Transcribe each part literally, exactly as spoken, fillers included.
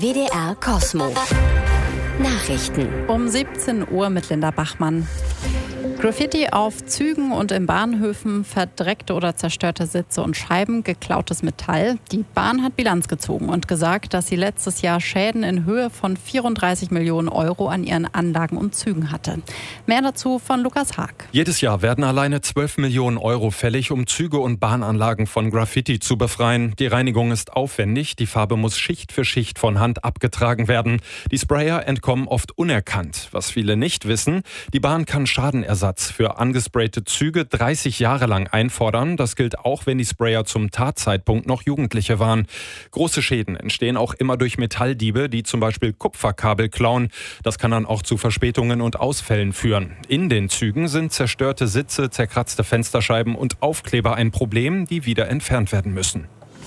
W D R Kosmo. Nachrichten. Um siebzehn Uhr mit Linda Bachmann. Graffiti auf Zügen und in Bahnhöfen, verdreckte oder zerstörte Sitze und Scheiben, geklautes Metall. Die Bahn hat Bilanz gezogen und gesagt, dass sie letztes Jahr Schäden in Höhe von vierunddreißig Millionen Euro an ihren Anlagen und Zügen hatte. Mehr dazu von Lukas Haag. Jedes Jahr werden alleine zwölf Millionen Euro fällig, um Züge und Bahnanlagen von Graffiti zu befreien. Die Reinigung ist aufwendig, die Farbe muss Schicht für Schicht von Hand abgetragen werden. Die Sprayer entkommen oft unerkannt. Was viele nicht wissen, die Bahn kann Schadenersatz für angesprayte Züge dreißig Jahre lang einfordern. Das gilt auch, wenn die Sprayer zum Tatzeitpunkt noch Jugendliche waren. Große Schäden entstehen auch immer durch Metalldiebe, die zum Beispiel Kupferkabel klauen. Das kann dann auch zu Verspätungen und Ausfällen führen. In den Zügen sind zerstörte Sitze, zerkratzte Fensterscheiben und Aufkleber ein Problem, die wieder entfernt werden müssen.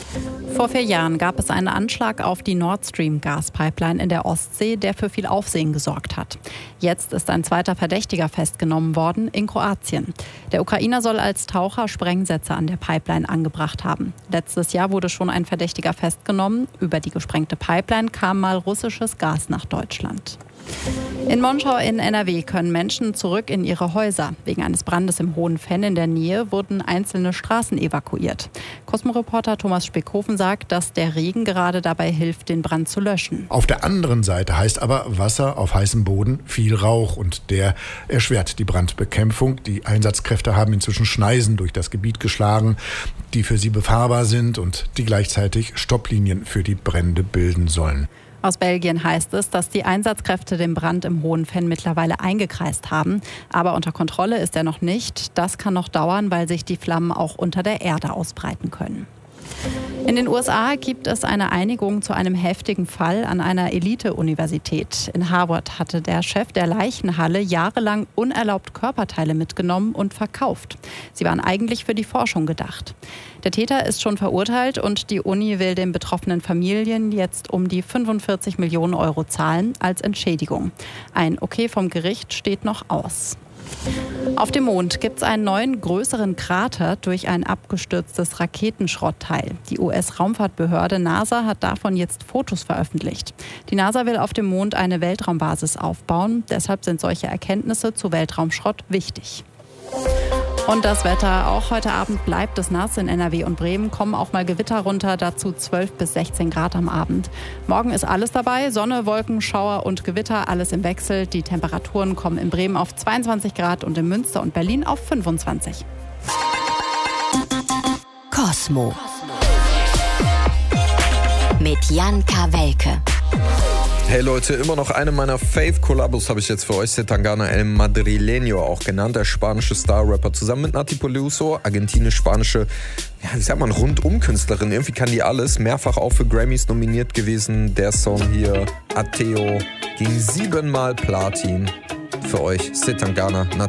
Vor vier Jahren gab es einen Anschlag auf die Nord Stream Gaspipeline in der Ostsee, der für viel Aufsehen gesorgt hat. Jetzt ist ein zweiter Verdächtiger festgenommen worden in Kroatien. Der Ukrainer soll als Taucher Sprengsätze an der Pipeline angebracht haben. Letztes Jahr wurde schon ein Verdächtiger festgenommen. Über die gesprengte Pipeline kam mal russisches Gas nach Deutschland. In Monschau in N R W können Menschen zurück in ihre Häuser. Wegen eines Brandes im Hohen Venn in der Nähe wurden einzelne Straßen evakuiert. Kosmo-Reporter Thomas Speckhofen sagt, dass der Regen gerade dabei hilft, den Brand zu löschen. Auf der anderen Seite heißt aber Wasser auf heißem Boden viel Rauch und der erschwert die Brandbekämpfung. Die Einsatzkräfte haben inzwischen Schneisen durch das Gebiet geschlagen, die für sie befahrbar sind und die gleichzeitig Stopplinien für die Brände bilden sollen. Aus Belgien heißt es, dass die Einsatzkräfte den Brand im Hohen Venn mittlerweile eingekreist haben. Aber unter Kontrolle ist er noch nicht. Das kann noch dauern, weil sich die Flammen auch unter der Erde ausbreiten können. In den U S A gibt es eine Einigung zu einem heftigen Fall an einer Elite-Universität. In Harvard hatte der Chef der Leichenhalle jahrelang unerlaubt Körperteile mitgenommen und verkauft. Sie waren eigentlich für die Forschung gedacht. Der Täter ist schon verurteilt und die Uni will den betroffenen Familien jetzt um die fünfundvierzig Millionen Euro zahlen als Entschädigung. Ein Okay vom Gericht steht noch aus. Auf dem Mond gibt es einen neuen, größeren Krater durch ein abgestürztes Raketenschrottteil. Die U S-Raumfahrtbehörde NASA hat davon jetzt Fotos veröffentlicht. Die NASA will auf dem Mond eine Weltraumbasis aufbauen. Deshalb sind solche Erkenntnisse zu Weltraumschrott wichtig. Und das Wetter. Auch heute Abend bleibt es nass in N R W und Bremen. Kommen auch mal Gewitter runter, dazu zwölf bis sechzehn Grad am Abend. Morgen ist alles dabei. Sonne, Wolken, Schauer und Gewitter, alles im Wechsel. Die Temperaturen kommen in Bremen auf zweiundzwanzig Grad und in Münster und Berlin auf fünfundzwanzig. Kosmo. Mit Jan Kawelke. Hey Leute, immer noch eine meiner Fave-Kollabos habe ich jetzt für euch. Zetangana El Madrileño, auch genannt, der spanische Star-Rapper, zusammen mit Nati Peluso, argentinisch-spanische, ja, wie sagt man, Rundum-Künstlerin. Irgendwie kann die alles, mehrfach auch für Grammys nominiert gewesen. Der Song hier, Ateo, ging siebenmal Platin. Für euch, Zetangana,